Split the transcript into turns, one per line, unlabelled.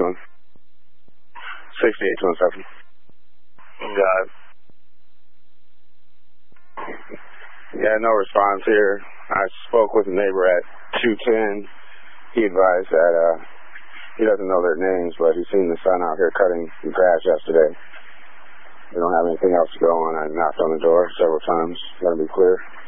6827.
Got it.
Yeah, no response here. I spoke with a neighbor at 210. He advised that he doesn't know their names, but he's seen the son out here cutting the grass yesterday. We don't have anything else to go on. I knocked on the door several times. Let him be clear.